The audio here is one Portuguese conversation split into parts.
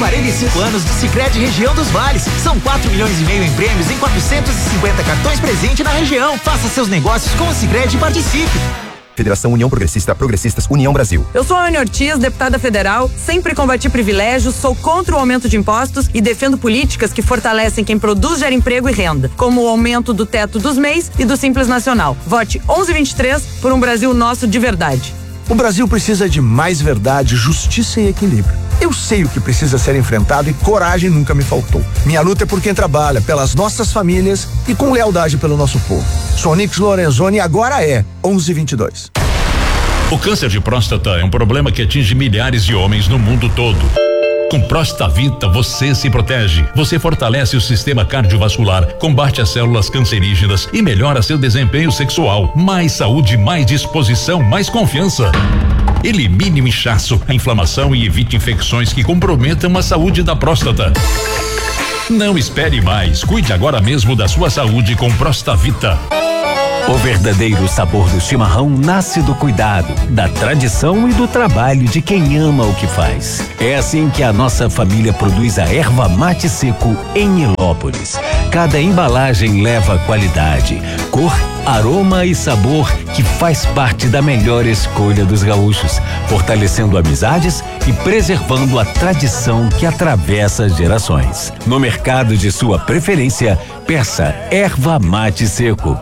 45 anos do Sicredi Região dos Vales. São 4,5 milhões em prêmios em 450 cartões presente na região. Faça seus negócios com o Sicredi e participe. Federação União Progressista, Progressistas União Brasil. Eu sou a Ana Ortiz, deputada federal, sempre combati privilégios, sou contra o aumento de impostos e defendo políticas que fortalecem quem produz, gera emprego e renda, como o aumento do teto dos MEIs e do Simples Nacional. Vote 1123 por um Brasil nosso de verdade. O Brasil precisa de mais verdade, justiça e equilíbrio. Eu sei o que precisa ser enfrentado e coragem nunca me faltou. Minha luta é por quem trabalha, pelas nossas famílias e com lealdade pelo nosso povo. Sou Nix Lorenzoni e agora é 1122. O câncer de próstata é um problema que atinge milhares de homens no mundo todo. Com Prostavita você se protege, você fortalece o sistema cardiovascular, combate as células cancerígenas e melhora seu desempenho sexual. Mais saúde, mais disposição, mais confiança. Elimine o inchaço, a inflamação e evite infecções que comprometam a saúde da próstata. Não espere mais, cuide agora mesmo da sua saúde com Prostavita. O verdadeiro sabor do chimarrão nasce do cuidado, da tradição e do trabalho de quem ama o que faz. É assim que a nossa família produz a erva mate seco em Nilópolis. Cada embalagem leva qualidade, cor, aroma e sabor que faz parte da melhor escolha dos gaúchos, fortalecendo amizades e preservando a tradição que atravessa gerações. No mercado de sua preferência, peça erva mate seco.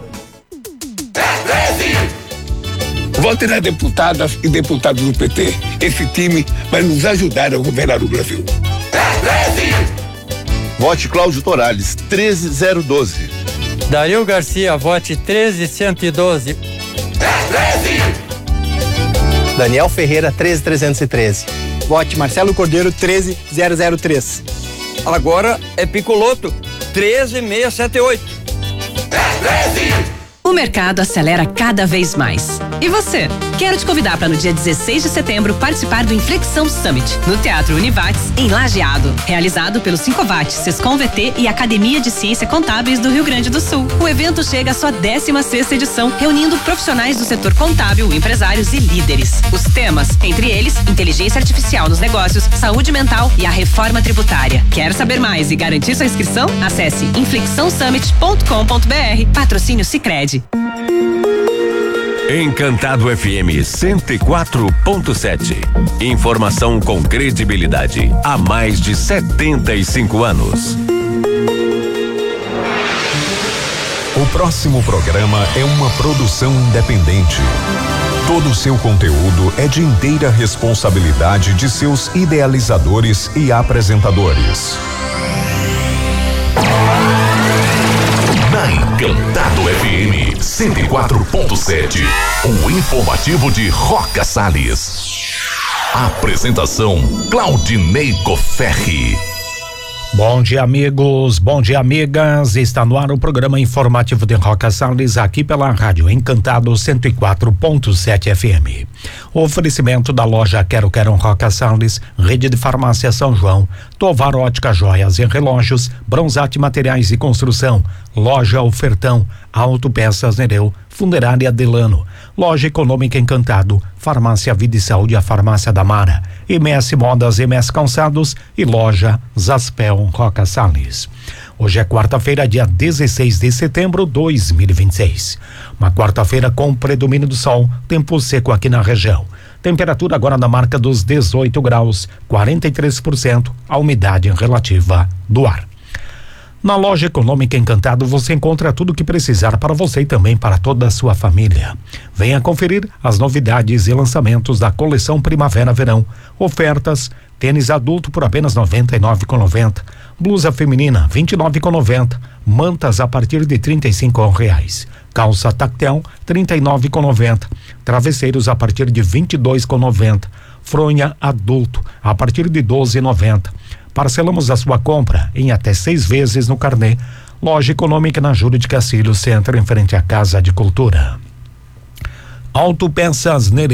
Vote nas deputadas e deputados do PT. Esse time vai nos ajudar a governar o Brasil. Vote Cláudio Torales, 13012. Dario Garcia, vote 13112. Daniel Ferreira, 13313. Vote Marcelo Cordeiro, 13003. Agora é Picoloto, 13678. O mercado acelera cada vez mais. E você? Quero te convidar para no dia 16 de setembro participar do Inflexão Summit, no Teatro Univates, em Lajeado. Realizado pelo Sincovat, Sescom VT e Academia de Ciências Contábeis do Rio Grande do Sul. O evento chega à sua 16ª edição, reunindo profissionais do setor contábil, empresários e líderes. Os temas, entre eles, inteligência artificial nos negócios, saúde mental e a reforma tributária. Quer saber mais e garantir sua inscrição? Acesse inflexãosummit.com.br. Patrocínio Sicredi. Encantado FM 104.7. Informação com credibilidade há mais de 75 anos. O próximo programa é uma produção independente. Todo o seu conteúdo é de inteira responsabilidade de seus idealizadores e apresentadores. Na Encantado FM 104.7, o informativo de Roca Salles. Apresentação Claudinei Cofferri. Bom dia, amigos, bom dia, amigas. Está no ar o programa informativo de Roca Salles, aqui pela Rádio Encantado 104.7 FM. O oferecimento da loja Quero Roca Salles, Rede de Farmácia São João, Tovar Ótica Joias e Relógios, Bronzate Materiais e Construção, Loja Ofertão, Autopeças Nereu, Funerária Delano, Loja Econômica Encantado, Farmácia Vida e Saúde, a Farmácia da Mara, MS Modas, MS Calçados e Loja Zaspel Roca Salles. Hoje é quarta-feira, dia 16 de setembro de 2026. Uma quarta-feira com predomínio do sol, tempo seco aqui na região. Temperatura agora na marca dos 18 graus, 43% a umidade relativa do ar. Na Loja Econômica Encantado você encontra tudo o que precisar para você e também para toda a sua família. Venha conferir as novidades e lançamentos da coleção Primavera-Verão. Ofertas: tênis adulto por apenas R$ 99,90, blusa feminina R$ 29,90, mantas a partir de R$ 35,00, calça tactel R$ 39,90, travesseiros a partir de R$ 22,90, fronha adulto a partir de R$ 12,90. Parcelamos a sua compra em até 6 vezes no carnê. Loja Econômica na Júlio de Castilhos, centro, em frente à Casa de Cultura. Autopeças Nereu.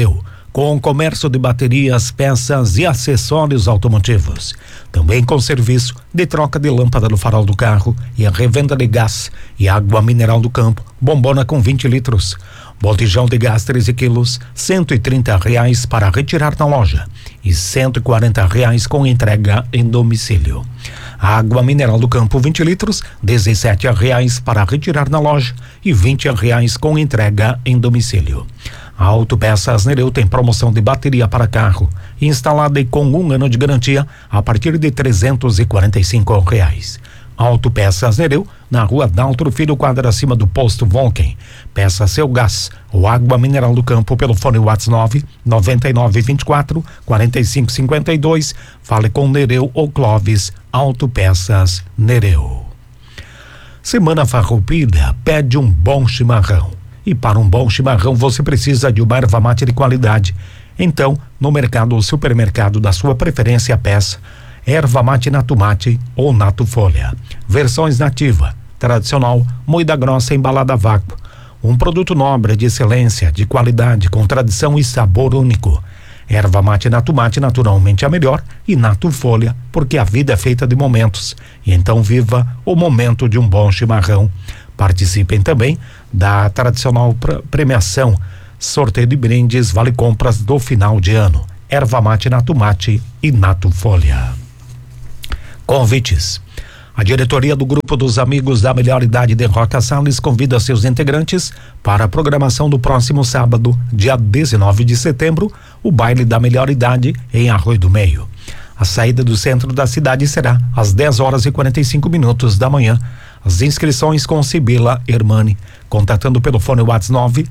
com comércio de baterias, peças e acessórios automotivos. Também com serviço de troca de lâmpada no farol do carro e a revenda de gás e água mineral do campo, bombona com 20 litros. Botijão de gás 13 quilos, R$130 para retirar na loja e R$140 com entrega em domicílio. Água mineral do campo 20 litros, R$17 para retirar na loja e R$20 com entrega em domicílio. A Autopeças Nereu tem promoção de bateria para carro, instalada e com 1 ano de garantia a partir de R$345. Autopeças Nereu, na rua Daltro Filho, quadra acima do posto Volken. Peça seu gás ou água mineral do campo pelo fone WhatsApp 99924-4552. Fale com Nereu ou Clóvis. Autopeças Nereu. Semana Farroupilha pede um bom chimarrão. E para um bom chimarrão você precisa de uma erva mate de qualidade. Então, no mercado ou supermercado da sua preferência, peça erva mate Nato Mate ou Nato Folha. Versões nativa, tradicional, moída grossa, embalada a vácuo. Um produto nobre, de excelência, de qualidade, com tradição e sabor único. Erva mate Nato Mate, naturalmente a melhor, e Nato Folha, porque a vida é feita de momentos. E então viva o momento de um bom chimarrão. Participem também da tradicional premiação, sorteio de brindes, vale compras do final de ano. Erva mate Nato Mate e Nato Folha. Convites. A diretoria do Grupo dos Amigos da Melhor Idade de Roca Salles convida seus integrantes para a programação do próximo sábado, dia 19 de setembro, o baile da Melhor Idade em Arroio do Meio. A saída do centro da cidade será às 10h45 da manhã. As inscrições com Sibila Hermani, contatando pelo fone WhatsApp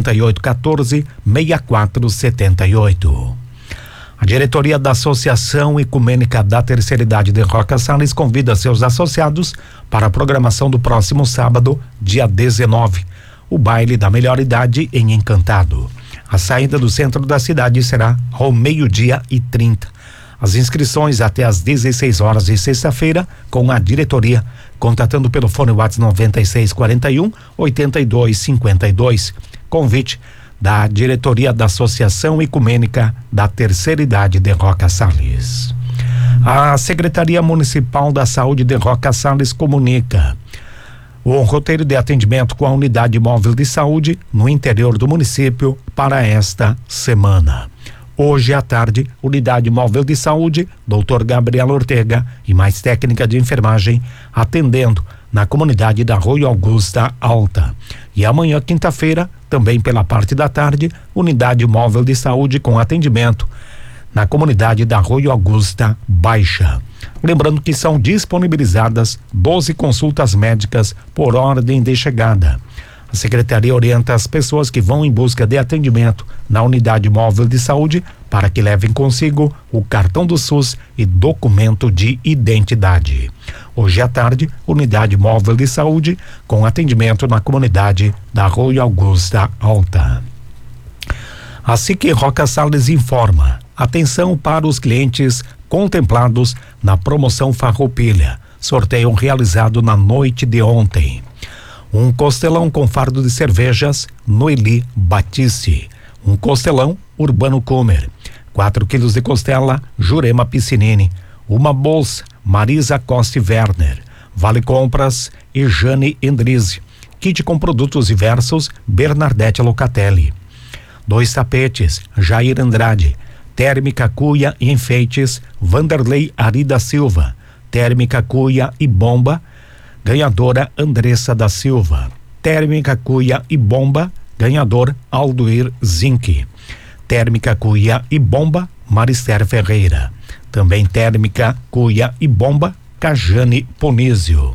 9814-6478. A diretoria da Associação Ecumênica da Terceira Idade de Roca Salles convida seus associados para a programação do próximo sábado, dia 19, o baile da Melhor Idade em Encantado. A saída do centro da cidade será ao 12h30. As inscrições até às 16 horas de sexta-feira com a diretoria, contatando pelo fone WhatsApp 9641-8252. Convite da diretoria da Associação Ecumênica da Terceira Idade de Roca Salles. A Secretaria Municipal da Saúde de Roca Salles comunica o roteiro de atendimento com a unidade móvel de saúde no interior do município para esta semana. Hoje à tarde, unidade móvel de saúde, Dr. Gabriela Ortega e mais técnica de enfermagem atendendo na comunidade da Arroio Augusta Alta. E amanhã, quinta-feira, também pela parte da tarde, unidade móvel de saúde com atendimento na comunidade da Arroio Augusta Baixa. Lembrando que são disponibilizadas 12 consultas médicas por ordem de chegada. A secretaria orienta as pessoas que vão em busca de atendimento na unidade móvel de saúde para que levem consigo o cartão do SUS e documento de identidade. Hoje à tarde, unidade móvel de saúde com atendimento na comunidade da Arroio Augusta Alta. A SIC Roca Salles informa: atenção para os clientes contemplados na promoção Farroupilha, sorteio realizado na noite de ontem. Um costelão com fardo de cervejas Noeli Batiste, um costelão Urbano Comer, 4 quilos de costela Jurema Piscinini, uma bolsa Marisa Costa Werner, vale compras e Jane Endrize, kit com produtos diversos Bernadette Locatelli, 2 tapetes Jair Andrade, térmica cuia e enfeites Vanderlei Arida Silva, térmica cuia e bomba ganhadora Andressa da Silva, térmica cuia e bomba ganhador Aldoir Zinck, térmica cuia e bomba Marister Ferreira, também térmica cuia e bomba Cajane Ponísio.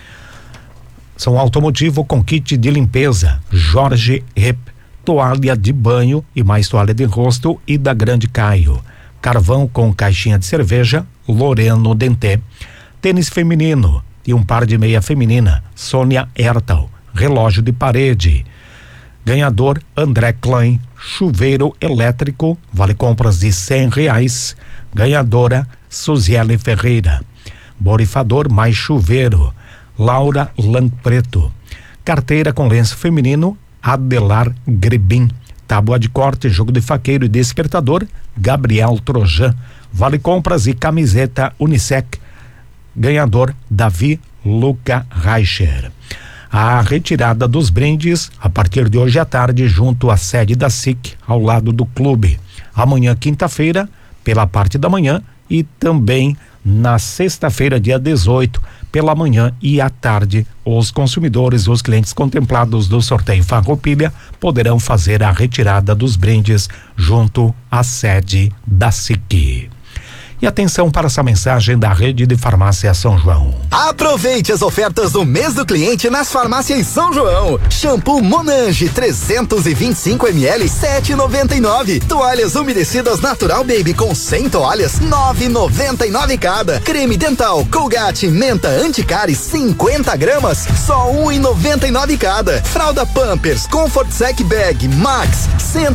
São automotivo com kit de limpeza Jorge Rep, toalha de banho e mais toalha de rosto e da Grande Caio, carvão com caixinha de cerveja Loreno Denté, tênis feminino e um par de meia feminina Sônia Ertal, relógio de parede ganhador André Klein, chuveiro elétrico vale compras de R$100, ganhadora Suziele Ferreira, borrifador mais chuveiro Laura Lang Preto, carteira com lenço feminino Adelar Grebin, tábua de corte, jogo de faqueiro e despertador, Gabriel Trojan. Vale compras e camiseta Unisec, ganhador Davi Luca Reicher. A retirada dos brindes a partir de hoje à tarde junto à sede da SIC, ao lado do clube. Amanhã, quinta-feira, pela parte da manhã, e também na sexta-feira, dia 18, pela manhã e à tarde, os consumidores, os clientes contemplados do sorteio Farroupilha poderão fazer a retirada dos brindes junto à sede da SIC. E atenção para essa mensagem da Rede de Farmácia São João. Aproveite as ofertas do mês do cliente nas farmácias São João. Shampoo Monange 325 ml 7,99. Toalhas umedecidas Natural Baby com 100 toalhas 9,99 cada. Creme dental Colgate Menta Anticárie 50 gramas só 1,99 cada. Fralda Pampers Comfort Sec Bag Max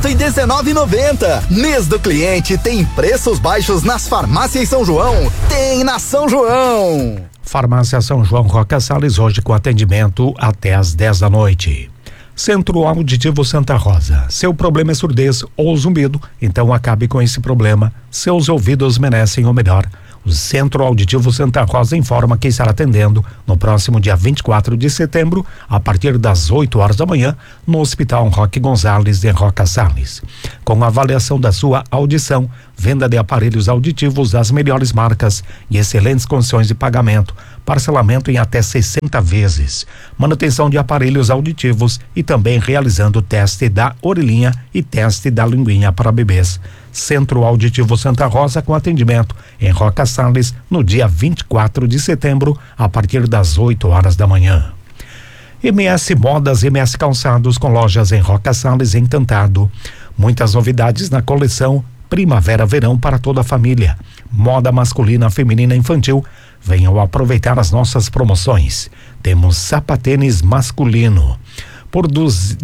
119,90. Mês do cliente tem preços baixos nas farmácias São João, tem na São João. Farmácia São João Roca Salles, hoje com atendimento até às 10 da noite. Centro Auditivo Santa Rosa. Seu problema é surdez ou zumbido? Então acabe com esse problema. Seus ouvidos merecem o melhor. O Centro Auditivo Santa Rosa informa que estará atendendo no próximo dia 24 de setembro, a partir das 8 horas da manhã, no Hospital Roque Gonzalez de Roca Salles. Com avaliação da sua audição, venda de aparelhos auditivos das melhores marcas e excelentes condições de pagamento, parcelamento em até 60 vezes, manutenção de aparelhos auditivos e também realizando teste da orelhinha e teste da linguinha para bebês. Centro Auditivo Santa Rosa com atendimento em Roca Salles no dia 24 de setembro, a partir das 8 horas da manhã. MS Modas, MS Calçados com lojas em Roca Salles, Encantado. Muitas novidades na coleção Primavera-Verão para toda a família. Moda masculina, feminina, infantil. Venham aproveitar as nossas promoções. Temos sapatênis masculino por de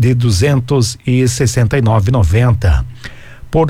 R$269,90. por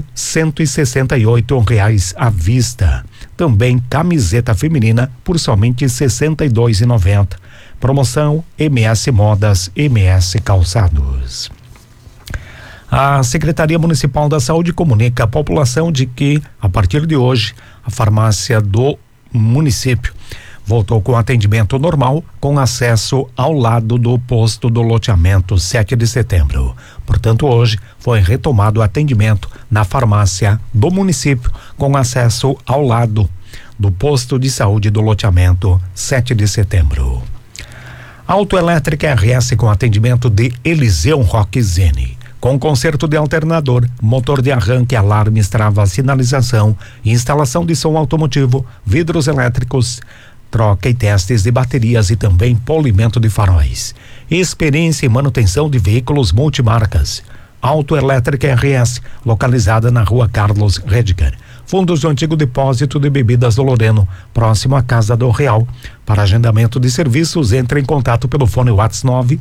R$168 à vista. Também camiseta feminina por somente R$62,90. Promoção MS Modas, MS Calçados. A Secretaria Municipal da Saúde comunica à população de que, a partir de hoje, a farmácia do município voltou com atendimento normal, com acesso ao lado do posto do loteamento 7 de setembro. Portanto, hoje foi retomado o atendimento na farmácia do município, com acesso ao lado do posto de saúde do loteamento 7 de setembro. Autoelétrica RS com atendimento de Eliseu Roquezene. Com conserto de alternador, motor de arranque, alarmes, trava, sinalização, instalação de som automotivo, vidros elétricos, troca e testes de baterias e também polimento de faróis. Experiência em manutenção de veículos multimarcas. Autoelétrica RS, localizada na Rua Carlos Rediger. Fundos do antigo depósito de bebidas do Loreno, próximo à Casa do Real. Para agendamento de serviços, entre em contato pelo fone WhatsApp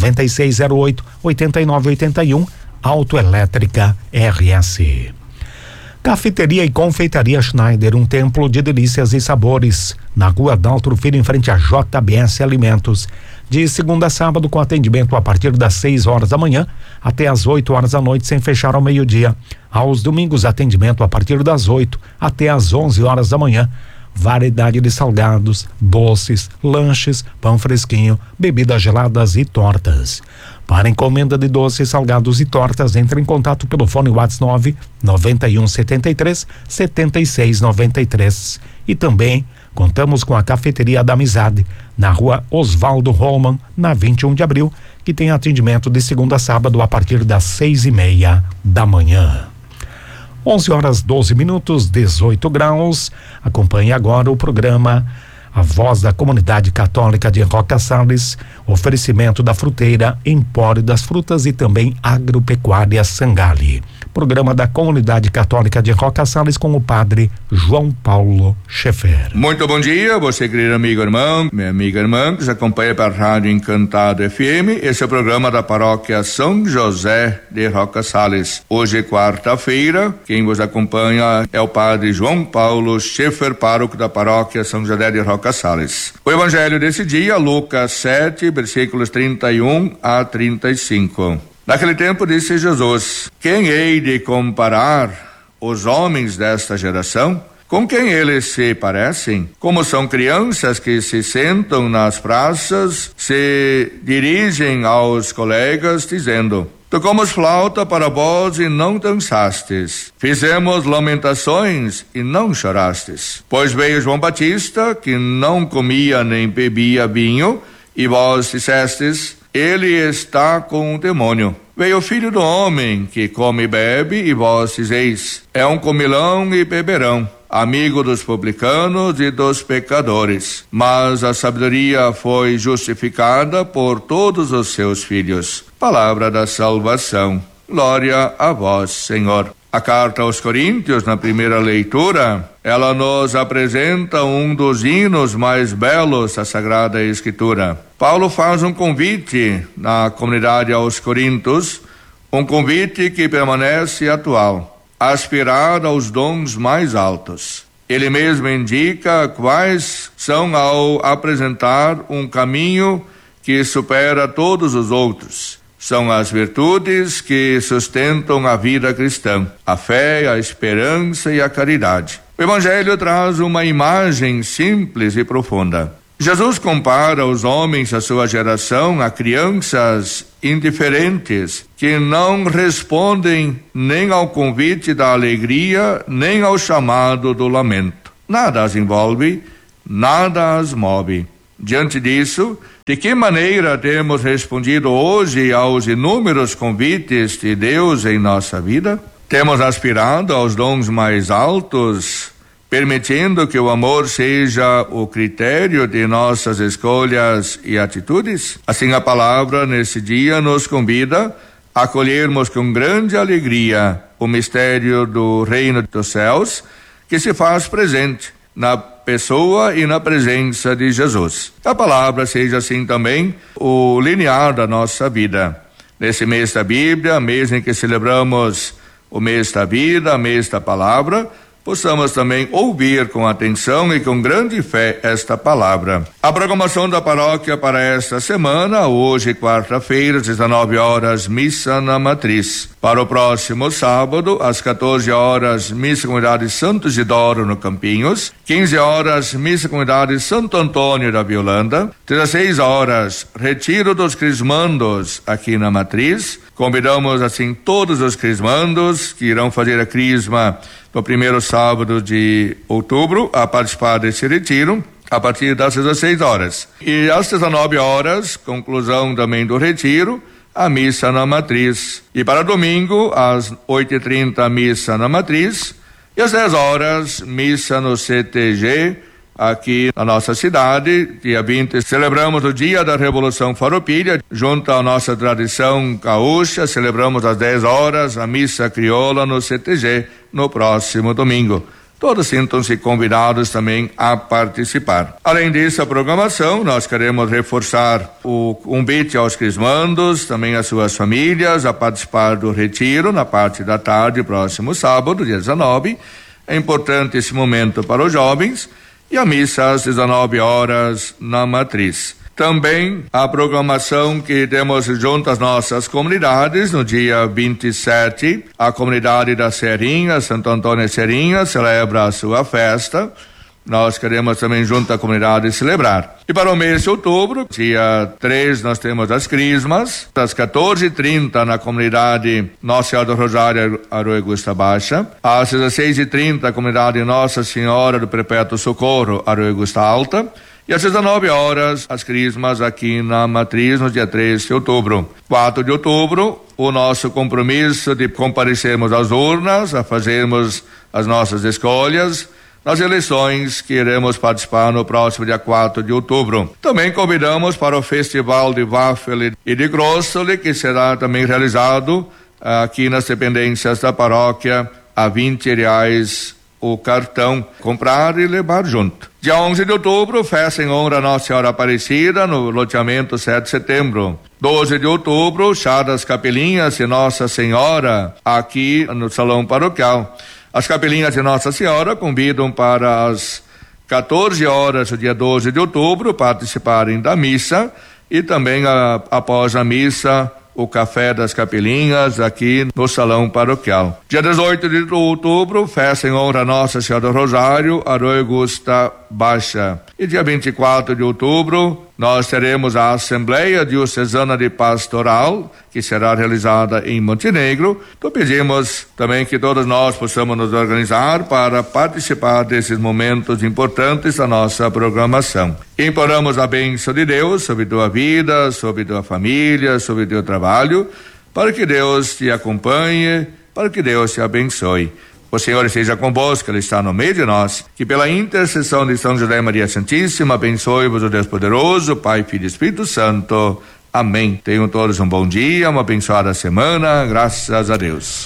9608-8981. Autoelétrica RS. Cafeteria e Confeitaria Schneider, um templo de delícias e sabores, na Rua Daltro Filho, em frente a JBS Alimentos, de segunda a sábado com atendimento a partir das 6 horas da manhã até as 8 horas da noite, sem fechar ao meio-dia. Aos domingos, atendimento a partir das 8 até as 11 horas da manhã. Variedade de salgados, doces, lanches, pão fresquinho, bebidas geladas e tortas. Para encomenda de doces, salgados e tortas, entre em contato pelo fone WhatsApp 9173-7693. E também contamos com a Cafeteria da Amizade, na Rua Oswaldo Roman, na 21 de abril, que tem atendimento de segunda a sábado a partir das 6:30 da manhã. 11h12, 18 graus. Acompanhe agora o programa A Voz da Comunidade Católica de Roca Salles, oferecimento da Fruteira, Empório das Frutas e também Agropecuária Sangali. Programa da Comunidade Católica de Roca Salles com o padre João Paulo Schaeffer. Muito bom dia, você querido amigo irmão, minha amiga irmã, que nos acompanha para a Rádio Encantado FM. Esse é o programa da Paróquia São José de Roca Salles. Hoje é quarta-feira, quem vos acompanha é o padre João Paulo Schaeffer, pároco da Paróquia São José de Roca Salles. O evangelho desse dia, Lucas 7, versículos 31 a 35. Naquele tempo disse Jesus: quem hei de comparar os homens desta geração? Com quem eles se parecem? Como são crianças que se sentam nas praças, se dirigem aos colegas dizendo: tocamos flauta para vós e não dançastes. Fizemos lamentações e não chorastes. Pois veio João Batista, que não comia nem bebia vinho, e vós dissestes: ele está com um demônio. Veio o Filho do Homem, que come e bebe, e vós dizeis: é um comilão e beberão, amigo dos publicanos e dos pecadores. Mas a sabedoria foi justificada por todos os seus filhos. Palavra da salvação. Glória a vós, Senhor. A carta aos Coríntios, na primeira leitura, ela nos apresenta um dos hinos mais belos da Sagrada Escritura. Paulo faz um convite na comunidade aos Coríntios, um convite que permanece atual: aspirar aos dons mais altos. Ele mesmo indica quais são ao apresentar um caminho que supera todos os outros. São as virtudes que sustentam a vida cristã: a fé, a esperança e a caridade. O Evangelho traz uma imagem simples e profunda. Jesus compara os homens da sua geração a crianças indiferentes que não respondem nem ao convite da alegria, nem ao chamado do lamento. Nada as envolve, nada as move. Diante disso, de que maneira temos respondido hoje aos inúmeros convites de Deus em nossa vida? Temos aspirado aos dons mais altos, permitindo que o amor seja o critério de nossas escolhas e atitudes? Assim, a palavra nesse dia nos convida a acolhermos com grande alegria o mistério do reino dos céus, que se faz presente na pessoa e na presença de Jesus. A palavra seja assim também o linear da nossa vida. Nesse mês da Bíblia, mês em que celebramos o mês da vida, mês da palavra, possamos também ouvir com atenção e com grande fé esta palavra. A programação da paróquia para esta semana: hoje, quarta-feira, às 19 horas, missa na Matriz. Para o próximo sábado, às 14 horas, missa comunidade Santo Isidoro no Campinhos. 15 horas, missa comunidade Santo Antônio da Violanda. 16 horas, retiro dos crismandos aqui na Matriz. Convidamos assim todos os crismandos que irão fazer a crisma no primeiro sábado de outubro a participar desse retiro a partir das 16 horas. E às 19 horas, conclusão também do retiro, a missa na Matriz. E para domingo, às 8h30, missa na Matriz. E às 10 horas, missa no CTG, aqui na nossa cidade. Dia 20, celebramos o dia da Revolução Farroupilha, junto à nossa tradição gaúcha. Celebramos às 10 horas a missa crioula no CTG no próximo domingo. Todos sintam-se convidados também a participar. Além disso, a programação, nós queremos reforçar o convite aos crismandos, também às suas famílias, a participar do retiro na parte da tarde, próximo sábado, dia 19. É importante esse momento para os jovens. E a missa às 19 horas na Matriz. Também a programação que temos junto às nossas comunidades: no dia 27, a comunidade da Serrinha, Santo Antônio Serrinha, celebra a sua festa. Nós queremos também junto à comunidade celebrar. E para o mês de outubro, dia 3, nós temos as crismas, às 14h30 na comunidade Nossa Senhora do Rosário, Aroegusta Baixa. Às 16h30, a comunidade Nossa Senhora do Perpétuo Socorro, Aroegusta Alta. E às 19 horas, as crismas aqui na Matriz, no dia 3 de outubro. 4 de outubro, o nosso compromisso de comparecermos às urnas, a fazermos as nossas escolhas nas eleições que iremos participar no próximo dia 4 de outubro. Também convidamos para o Festival de Waffle e de Grossole, que será também realizado aqui nas dependências da paróquia, a R$20 o cartão, comprar e levar junto. Dia 11 de outubro, festa em honra a Nossa Senhora Aparecida, no loteamento 7 de setembro. 12 de outubro, chá das capelinhas de Nossa Senhora, aqui no Salão Paroquial. As capelinhas de Nossa Senhora convidam para as 14 horas do dia 12 de outubro participarem da missa e também após a missa o Café das Capelinhas aqui no Salão Paroquial. Dia 18 de outubro, festa em honra a Nossa Senhora do Rosário, Arroio Augusta Baixa. E dia 24 de outubro, nós teremos a Assembleia Diocesana de Pastoral, que será realizada em Montenegro. Então pedimos também que todos nós possamos nos organizar para participar desses momentos importantes da nossa programação. Imploramos a bênção de Deus sobre tua vida, sobre tua família, sobre teu trabalho, para que Deus te acompanhe, para que Deus te abençoe. O Senhor esteja convosco, Ele está no meio de nós. Que pela intercessão de São José e Maria Santíssima, abençoe-vos o Deus poderoso, Pai, Filho e Espírito Santo. Amém. Tenham todos um bom dia, uma abençoada semana, graças a Deus.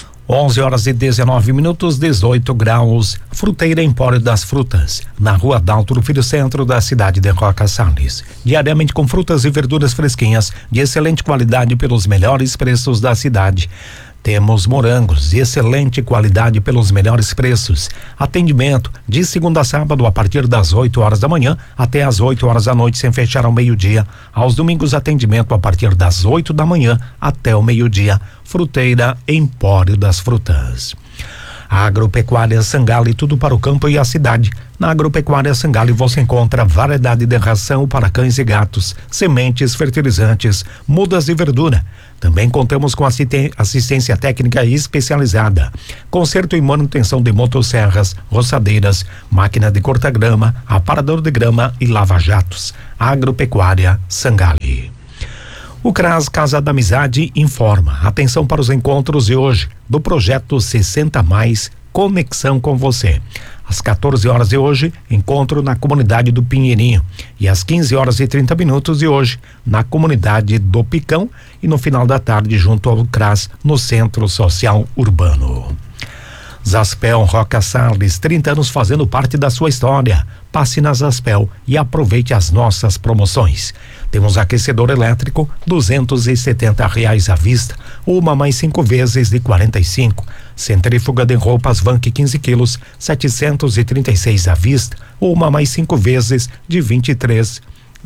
11h19, 18 graus. Fruteira Empório das Frutas, na Rua Adalto Filho, centro da cidade de Roca Salles. Diariamente com frutas e verduras fresquinhas, de excelente qualidade pelos melhores preços da cidade. Temos morangos de excelente qualidade pelos melhores preços. Atendimento de segunda a sábado a partir das 8 horas da manhã até as 8 horas da noite, sem fechar ao meio-dia. Aos domingos, atendimento a partir das 8 da manhã até o meio-dia. Fruteira Empório das Frutas. A Agropecuária Sangali, tudo para o campo e a cidade. Na Agropecuária Sangali você encontra variedade de ração para cães e gatos, sementes, fertilizantes, mudas de verdura. Também contamos com assistência técnica especializada, conserto e manutenção de motosserras, roçadeiras, máquina de corta-grama, aparador de grama e lava-jatos. Agropecuária Sangali. O CRAS Casa da Amizade informa. Atenção para os encontros de hoje do projeto 60 Mais Conexão com Você. Às 14 horas de hoje, encontro na comunidade do Pinheirinho, e às 15h30 de hoje, na comunidade do Picão, e no final da tarde junto ao CRAS no Centro Social Urbano. Zaspel Roca Salles, 30 anos fazendo parte da sua história. Passe na Zaspel e aproveite as nossas promoções. Temos aquecedor elétrico R$270 à vista, uma mais 5 vezes de 45. Centrífuga de roupas Vank 15 quilos, 736 à vista, uma mais 5 vezes de R$23.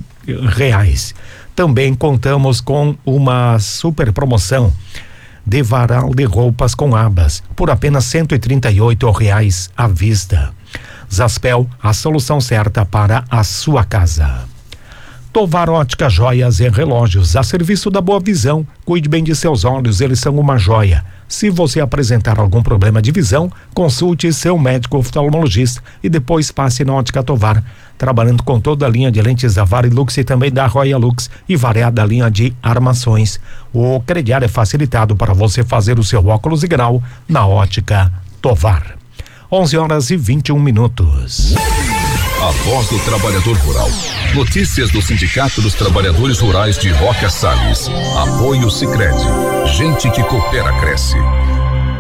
Também contamos com uma super promoção de varal de roupas com abas por apenas R$138 à vista. Zaspel, a solução certa para a sua casa. Tovar Ótica Joias e Relógios, a serviço da Boa Visão. Cuide bem de seus olhos, eles são uma joia. Se você apresentar algum problema de visão, consulte seu médico oftalmologista e depois passe na Ótica Tovar, trabalhando com toda a linha de lentes da Varilux e também da Royal Lux e variada linha de armações. O crediário é facilitado para você fazer o seu óculos de grau na Ótica Tovar. 11h21. A voz do trabalhador rural. Notícias do Sindicato dos Trabalhadores Rurais de Roca Salles. Apoio Sicredi. Gente que coopera cresce.